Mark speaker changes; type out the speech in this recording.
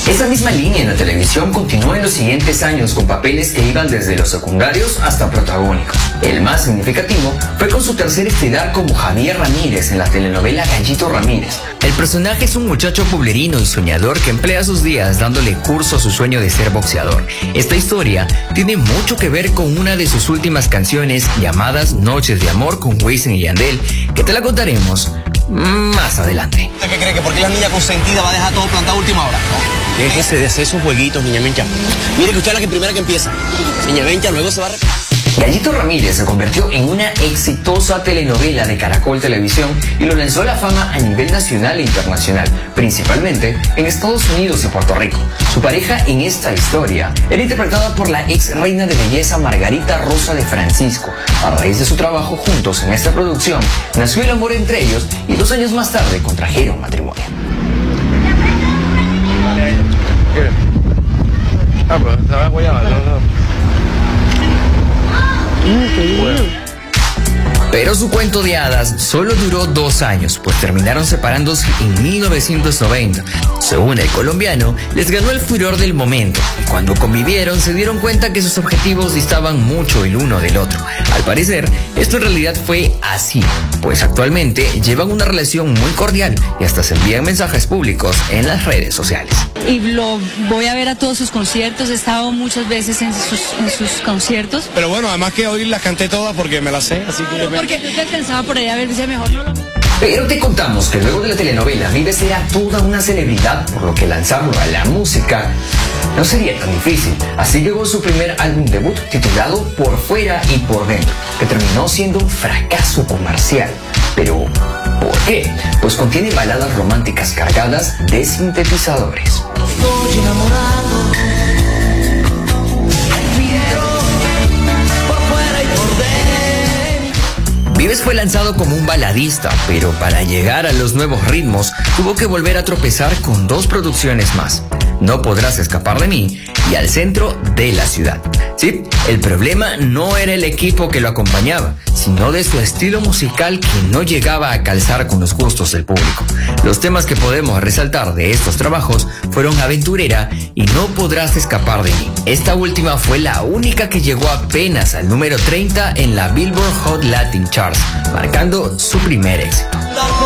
Speaker 1: Esa misma línea en la televisión continuó en los siguientes años con papeles que iban desde los secundarios hasta protagónicos. El más significativo fue con su tercer estelar como Javier Ramírez en la telenovela Gallito Ramírez. El personaje es un muchacho pueblerino y soñador que emplea sus días dándole curso a su sueño de ser boxeador. Esta historia tiene mucho que ver con una de sus últimas canciones llamadas Noches de Amor con Wisin y Yandel, que te la contaremos más adelante.
Speaker 2: ¿Qué cree? ¿Que porque la niña consentida va a dejar todo plantado a última hora? No. Déjese de hacer esos jueguitos, niña Mencha. Mire que usted es la primera que empieza. Niña Mencha luego se va a
Speaker 1: Gallito Ramírez se convirtió en una exitosa telenovela de Caracol Televisión y lo lanzó a la fama a nivel nacional e internacional, principalmente en Estados Unidos y Puerto Rico. Su pareja en esta historia era interpretada por la ex reina de belleza Margarita Rosa de Francisco. A raíz de su trabajo juntos en esta producción, nació el amor entre ellos y 2 años más tarde contrajeron matrimonio.
Speaker 3: Pues estaba guayaba,
Speaker 1: Pero su cuento de hadas solo duró 2 años, pues terminaron separándose en 1990. Según el colombiano, les ganó el furor del momento. Cuando convivieron, se dieron cuenta que sus objetivos distaban mucho el uno del otro. Al parecer, esto en realidad fue así, pues actualmente llevan una relación muy cordial y hasta se envían mensajes públicos en las redes sociales.
Speaker 4: Y lo voy a ver a todos sus conciertos, he estado muchas veces en sus conciertos.
Speaker 2: Pero bueno, además que hoy las canté todas porque me las sé, así que...
Speaker 4: Porque tú te alcanzaba por ahí a ver, dice mejor no lo...
Speaker 1: Pero te contamos que luego de la telenovela Vives era toda una celebridad, por lo que lanzarlo a la música no sería tan difícil. Así llegó su primer álbum debut titulado Por Fuera y Por Dentro, que terminó siendo un fracaso comercial. Pero, ¿por qué? Pues contiene baladas románticas cargadas de sintetizadores.
Speaker 5: Estoy enamorado, por fuera y por dentro.
Speaker 1: Vives fue lanzado como un baladista, pero para llegar a los nuevos ritmos tuvo que volver a tropezar con 2 producciones más: No Podrás Escapar de Mí y Al Centro de la Ciudad. Sí, el problema no era el equipo que lo acompañaba, sino de su estilo musical que no llegaba a calzar con los gustos del público. Los temas que podemos resaltar de estos trabajos fueron Aventurera y No Podrás Escapar de Mí. Esta última fue la única que llegó apenas al número 30 en la Billboard Hot Latin Charts, marcando su primer éxito.